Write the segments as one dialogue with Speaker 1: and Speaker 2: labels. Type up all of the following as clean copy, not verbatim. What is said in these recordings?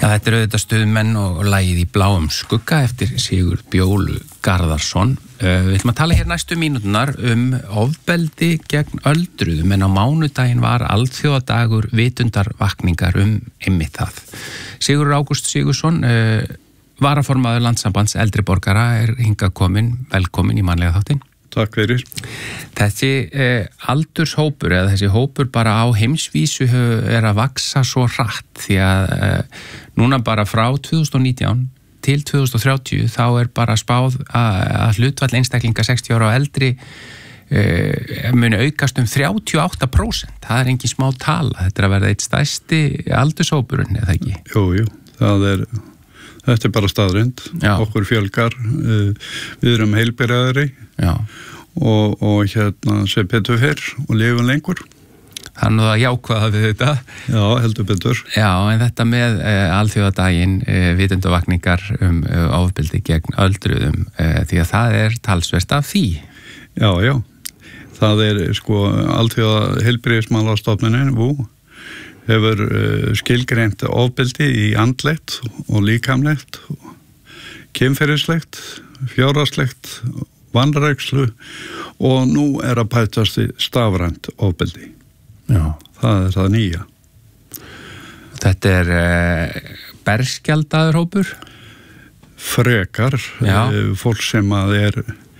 Speaker 1: Já, þetta auðvitað Stuðmenn og lagið Í bláum skugga eftir Sigurð Bjólu Garðarsson. Við ætlum að tala hér næstu mínúturnar ofbeldi gegn öldruðum, en á mánudaginn var alþjóðadagur vitundarvakningar einmitt það. Sigurður Ágúst Sigurðsson, varaformaður Landssambands eldri borgara, hingað komin, velkomin í mannlega þáttinn.
Speaker 2: Takk fyrir.
Speaker 1: Þessi aldurshópur eða þessi hópur bara á heimsvísu að vaksa svo hratt, því að núna bara frá 2019 til 2030 þá bara spáð að hlutfall einstaklinga 60 ára og eldri muni aukast 38%. Það engin smá tala. Þetta að verða eitt stærsti aldurshópurinn, eða ekki?
Speaker 2: Jú, þetta bara staðreynd. Okkur fjölgar, við erum heilbrigðari og sem betur fyrr og lifum lengur.
Speaker 1: Þannig að jákvæða við þetta.
Speaker 2: Já, heldur betur.
Speaker 1: Já, en þetta með alþjóðadaginn vitundavakningar ofbeldi gegn öldruðum, því að það talsvert af því. Já.
Speaker 2: Það alþjóða heilbrigðismálastofnunin, hefur skilgreint ofbeldi í andlegt og líkamlegt, kynferðislegt, fjárhagslegt, vanrækslu og nú að bætast í stafrænt ofbeldi.
Speaker 1: Já.
Speaker 2: Það það nýja.
Speaker 1: Þetta berskjaldaður hópur?
Speaker 2: Frekar, fólk sem að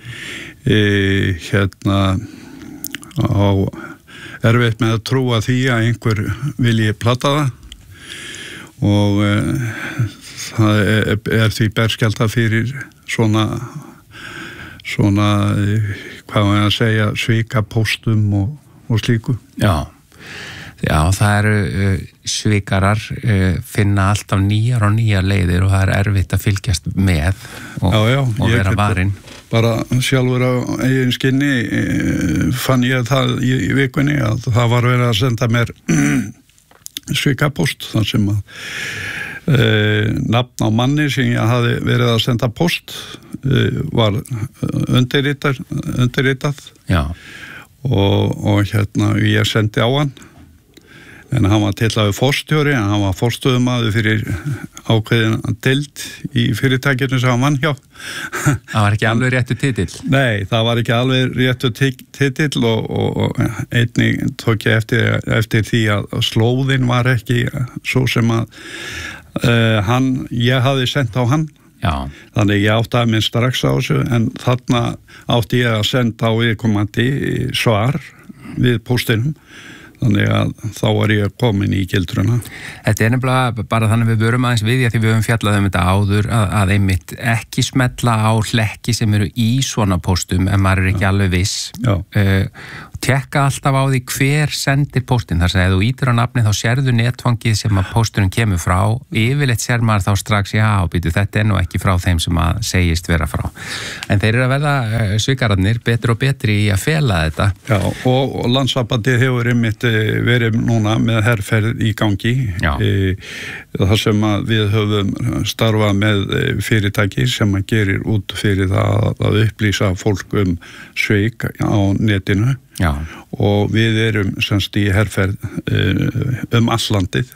Speaker 2: á erfitt með að trúa því að einhver vilji plata það og það því berskjaldað fyrir svona hvað var ég að segja, svikapóstum og slíku. Já, það svikarar finna alltaf nýjar og nýjar leiðir og það erfitt að fylgjast með og vera varinn. Bara sjálfur á eigin skinni fann ég það í vikunni að það var verið að senda mér svikapóst þar sem að nafn á manni sem ég hafði verið að senda póst var undirritað. Já. Og ég sendi á hann, en hann var tillaður forstjóri, en hann var forstöðumaður fyrir ákveðin deild í fyrirtækinu sem hann vann hjá.
Speaker 1: Það var ekki alveg réttu titill?
Speaker 2: Nei, það var ekki alveg réttu titill og einnig tók ég eftir því að slóðin var ekki svo sem að ég hafði sendt á hann. Já. Þannig ég áttaði mig strax á þessu, en þarna átti ég að senda á viðkomandi svar við póstinum. Þannig að þá var ég komin í gildruna. Þetta
Speaker 1: nefnilega bara þannig við vörum aðeins við, því við höfum fjallað þetta áður, að einmitt ekki smetla á hlekki sem eru í svona póstum en maður ekki alveg viss. Tekka alltaf á því hver sendir póstinn. Þar að ef þú ítir á nafni þá sérðu netfangið sem að pósturinn kemur frá. Yfirleitt sér maður þá strax, þetta nú ekki frá þeim sem að segist vera frá. En þeir eru að verða svikararnir betri og betri í að fela þetta. Já, og Landssambandið hefur einmitt verið núna með herferð í gangi. Það sem að við höfum starfað með fyrirtæki sem að gerir út fyrir það að upplýsa fólk svik á netinu. Já. Og við erum semst í herferð allandið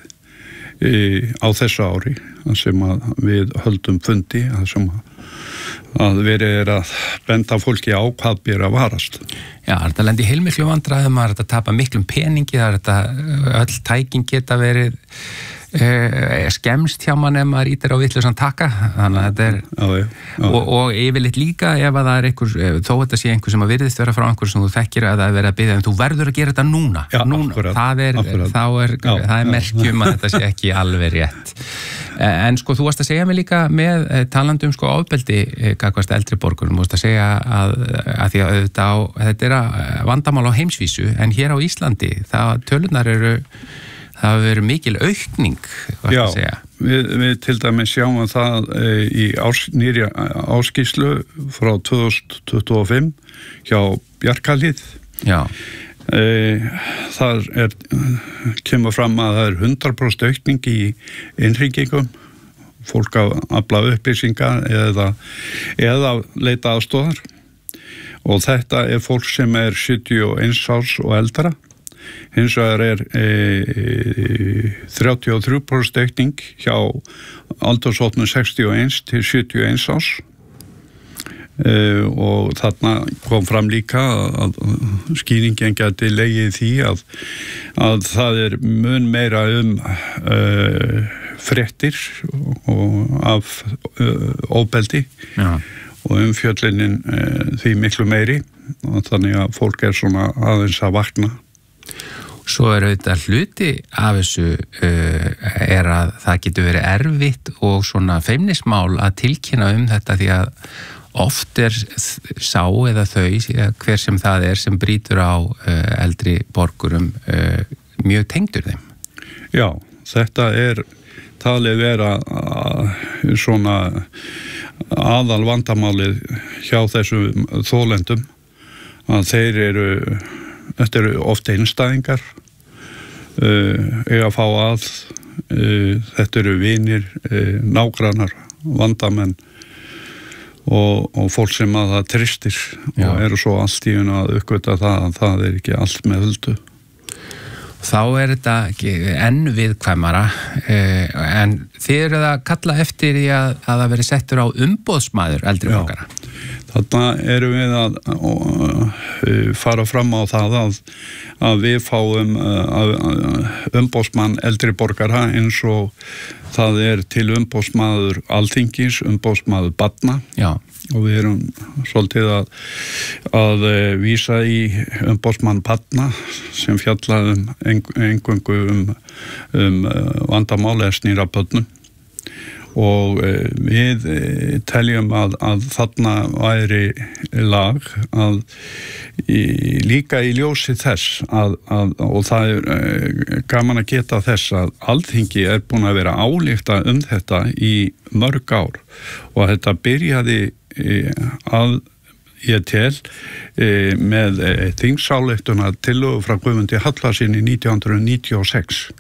Speaker 1: á þessu ári sem að við höldum fundi sem að verið að benda fólki á hvað ber að varast. Já, þetta lendi heilmiklu vandræðum, maður þetta tapa miklum peningi, öll tækin geta verið skemmst hjá mann ef maður ítir á vitlausan taka, þannig að þetta og yfirleitt líka ef að það einhver, þó þetta sé einhver sem að virðist vera frá einhver sem þú þekkir að það verið að biðja þú verður að gera þetta núna. Já, núna. Það er merkjum að þetta sé ekki alveg rétt. En þú varst að segja mig líka með talandi ofbeldi gagnvart eldri borgurum, þú varst að segja að því að þetta vandamál á heimsvísu, en hér á Íslandi tölurnar það hefur verið mikil aukning,
Speaker 2: Já, við til dæmis sjáum það í nýri áskýrslu frá 2025 hjá Bjarkarhlíð. Já. Þar kemur fram að það 100% aukning í innhringingum, fólk að afla upplýsinga eða leita aðstoðar. Og þetta fólk sem 71 árs og eldra. hins vegar 33% aukning hjá aldurshópnum 61 til 71 árs. Og þarna kom fram líka að skýringin gæti legið því að það mun meira fréttir og af ofbeldi og umfjöllunin því miklu meiri og þannig að fólk svona aðeins að vakna.
Speaker 1: Svo auðvitað hluti af þessu að það getur verið erfitt og svona feimnismál að tilkynna þetta því að oft sá eða þau, hver sem það sem brýtur á eldri borgurum mjög tengdur þeim.
Speaker 2: Já, þetta talið vera svona aðal vandamálið hjá þessum þolendum að þetta eru oft einstæðingar eiga að fá þetta eru vinir, nágrannar, vandamenn og fólk sem að það tristir og eru svo allt í að uppgöta að það ekki allt með huldu.
Speaker 1: Þá þetta enn viðkvæmara en þið eru að kalla eftir því að það veri settur á umboðsmaður eldri borgara.
Speaker 2: Þarna erum við að fara fram á það að við fáum umboðsmann eldri borgara eins og það til umboðsmaður Alþingis, umboðsmaður barna. Já. Og við erum svolítið að vísa í umboðsmann barna sem fjallaði eingöngu vandamál snýr að börnum. Og við teljum að þarna væri lag að líka í ljósi þess og það gaman að geta þess að Alþingi búin að vera álykta þetta í mörg ár og að þetta byrjaði að ég tel með þingsályktuna tillögu frá Guðmundi Hallvarðssyni 1996.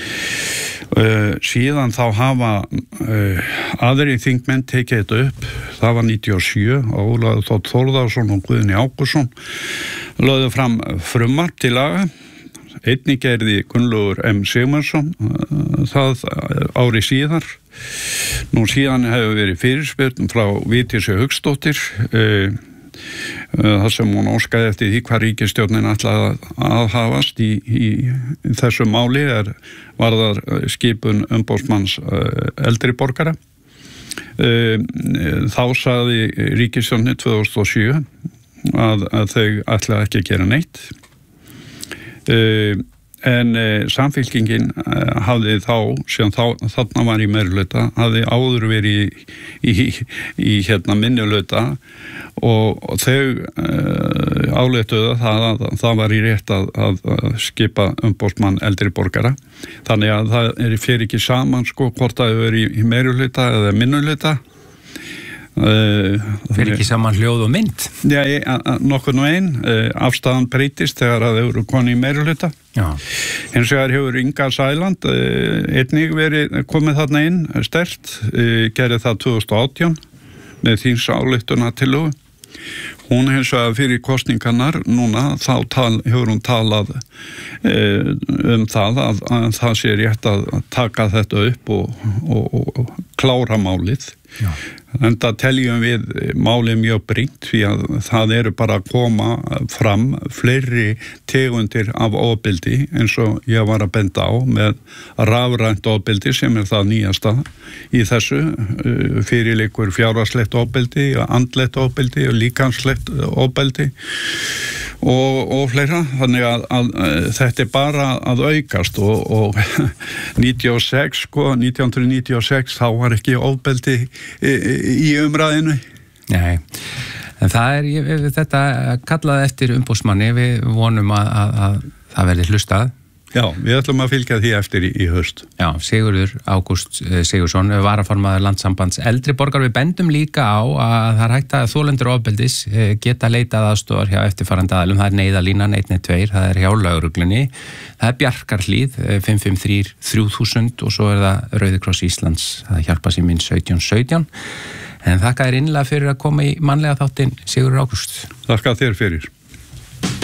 Speaker 2: Síðan þá hafa aðrir þingmenn tekið þetta upp, það var 97 og Ólafur Þór Þórðarson og Guðni Ágústsson lögðu fram frumvarp til laga. Einnig gerði Gunnlaugur M. Sigmarsson það ári síðar. Nú síðan hefur verið fyrirspurn frá Vigdísi Hauksdóttir þar sem hún óskaði eftir því hvað ríkisstjórnin ætlaði að hafast í þessu máli varðar skipun umboðsmanns eldri borgara. Þá sagði ríkisstjórnin 2007 að þau ætlaði ekki að gera neitt. En Samfylkingin hafði síðan þarna var í meirihluta, hafði áður verið í minnihluta og þau ályktuðu það var í rétt að skipa umboðsmann eldri borgara. Þannig að það fer ekki saman hvort það hefur verið í meirihluta eða minnihluta.
Speaker 1: Fyrir ekki saman hljóð og mynd?
Speaker 2: Já, nokkurn veginn. Afstæðan breytist þegar að þau eru koni í meirihluta. Hins vegar hefur Inga Sæland einnig verið komið þarna inn sterkt, gerði það 2018 með þingsályktuna tillögu. Hún hins vegar fyrir kosningarnar núna þá hefur hún talað það að það sé rétt að taka þetta upp og klára málið. En það teljum við málið mjög brýnt því að það eru bara að koma fram fleiri tegundir af ofbeldi eins og ég var að benda á með rafrænt ofbeldi sem það nýjasta í þessu fyrirleikur fjárhagslegt ofbeldi, andlegt ofbeldi og líkamslegt ofbeldi og fleira. Þannig að þetta bara að aukast og 1996 þá var ekki ofbeldi í umræðinu.
Speaker 1: Nei, en þetta kallaði eftir umboðsmanni, við vonum að það verði hlustað.
Speaker 2: Já, við ætlum að fylgja því eftir í haust.
Speaker 1: Já, Sigurður Ágúst Sigurðsson, varaformaður Landssambands eldri borgar. Við bendum líka á að það hægt að þolendur ofbeldis geta leitað aðstoðar hjá eftirfarandi aðilum. Það neyðalínan 112, það hjá lögreglunni, það Bjarkarhlíð 553 3000 og svo það Rauði kross Íslands, það hjálpa síminn 1717. En þakka þér innlega fyrir að koma í mannlega þáttinn, Sigurður Ágúst.
Speaker 2: Þakka þér fyrir.